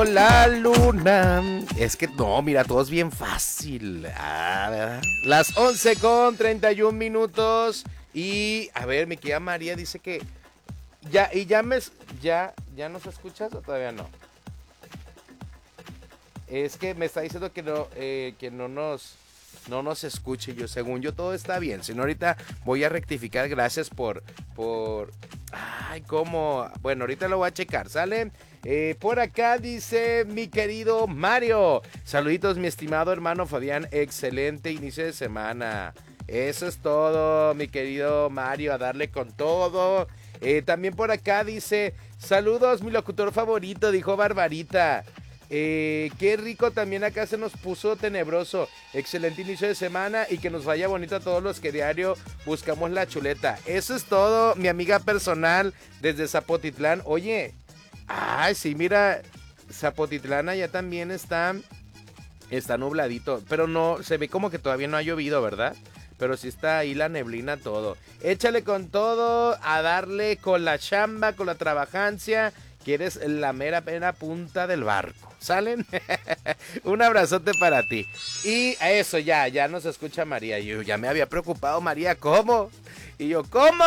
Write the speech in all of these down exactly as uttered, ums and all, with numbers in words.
La luna. Es que no, mira, todo es bien fácil. Ah, ¿verdad? Las once con treinta y un minutos. Y a ver, mi querida María dice que ya, y ya me, ya, ya nos escuchas o todavía no. Es que me está diciendo que no, eh, que no nos, no nos escuche. Yo, según yo, todo está bien. Si no, ahorita voy a rectificar. Gracias por, por, ay, cómo. Bueno, ahorita lo voy a checar, ¿sale? Eh, por acá dice mi querido Mario. Saluditos, mi estimado hermano Fabián. Excelente inicio de semana. Eso es todo, mi querido Mario. A darle con todo. Eh, también por acá dice: saludos, mi locutor favorito, dijo Barbarita. Eh, qué rico, también acá se nos puso tenebroso. Excelente inicio de semana y que nos vaya bonito a todos los que diario buscamos la chuleta. Eso es todo, mi amiga personal desde Zapotitlán. Oye, ay, sí, mira, Zapotitlán allá también está, está nubladito, pero no, se ve como que todavía no ha llovido, ¿verdad? Pero sí está ahí la neblina, todo. Échale con todo, a darle con la chamba, con la trabajancia, que eres la mera pena punta del barco. ¿Salen? Un abrazote para ti. Y a eso ya, ya nos escucha María. Yo ya me había preocupado, María, ¿cómo? Y yo, ¿cómo?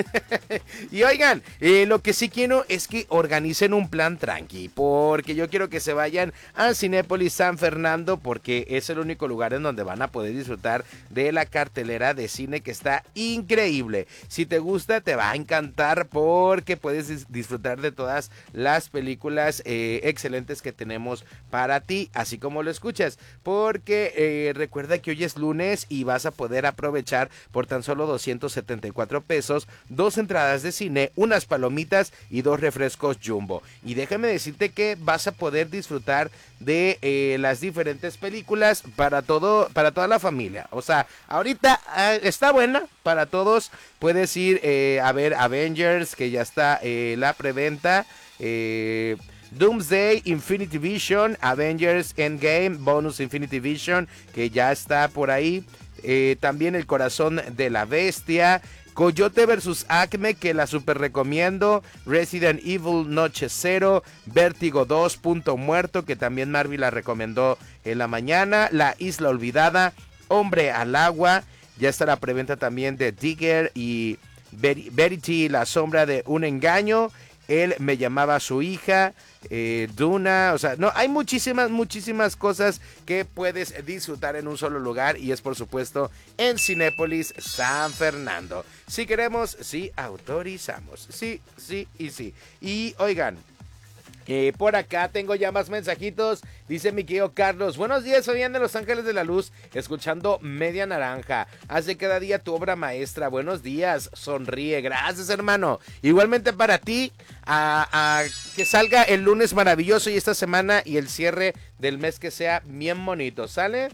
Y oigan, eh, lo que sí quiero es que organicen un plan tranqui, porque yo quiero que se vayan a Cinépolis San Fernando, porque es el único lugar en donde van a poder disfrutar de la cartelera de cine que está increíble. Si te gusta, te va a encantar, porque puedes disfrutar de todas las películas eh, excelentes que tenemos para ti, así como lo escuchas, porque eh, recuerda que hoy es lunes y vas a poder aprovechar por tan solo doscientos setenta y cuatro pesos, dos entradas de cine, unas palomitas y dos refrescos Jumbo. Y déjame decirte que vas a poder disfrutar de eh, las diferentes películas para todo, para toda la familia. O sea, ahorita eh, está buena para todos. Puedes ir eh, a ver Avengers, que ya está eh, la preventa. Eh, Doomsday, Infinity Vision, Avengers Endgame, Bonus Infinity Vision, que ya está por ahí. Eh, también El Corazón de la Bestia, Coyote versus Acme, que la super recomiendo, Resident Evil Noche Cero, Vértigo dos, Punto Muerto, que también Marvel la recomendó en la mañana, La Isla Olvidada, Hombre al Agua, ya está la preventa también de Digger y Ver- Verity, La Sombra de un Engaño, Él me llamaba a su hija, eh, Duna, o sea, no, hay muchísimas, muchísimas cosas que puedes disfrutar en un solo lugar y es por supuesto en Cinépolis San Fernando. Si queremos, sí autorizamos, sí, sí y sí. Y oigan, Eh, por acá tengo ya más mensajitos. Dice mi querido Carlos: buenos días, Fabián de Los Ángeles de la Luz, escuchando Media Naranja. Hace cada día tu obra maestra. Buenos días, sonríe. Gracias, hermano. Igualmente para ti, a, a que salga el lunes maravilloso y esta semana y el cierre del mes que sea bien bonito, ¿sale?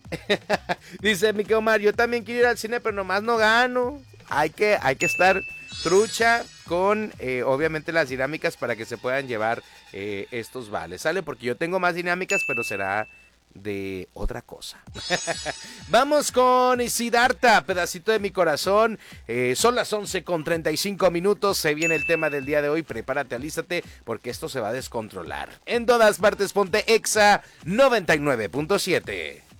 Dice mi querido Omar: yo también quiero ir al cine, pero nomás no gano. Hay que, hay que estar trucha con eh, obviamente las dinámicas para que se puedan llevar eh, estos vales, ¿sale? Porque yo tengo más dinámicas, pero será de otra cosa. Vamos con Siddhartha, Pedacito de mi Corazón. Eh, son las once con treinta y cinco minutos. Se viene el tema del día de hoy. Prepárate, alístate, porque esto se va a descontrolar. En todas partes ponte Exa noventa y nueve punto siete.